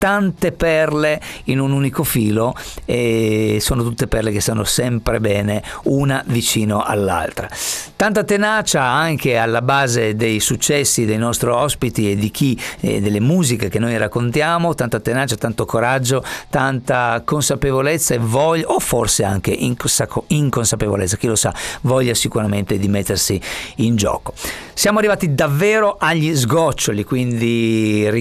tante perle in un unico filo, e sono tutte perle che stanno sempre bene una vicino all'altra. Tanta tenacia anche alla base dei successi dei nostri ospiti e di chi delle musiche che noi raccontiamo, tanta tenacia, tanto coraggio, tanta consapevolezza e voglia, o forse anche inconsapevolezza, chi lo sa, voglia sicuramente di mettersi in gioco. Siamo arrivati davvero agli sgoccioli, quindi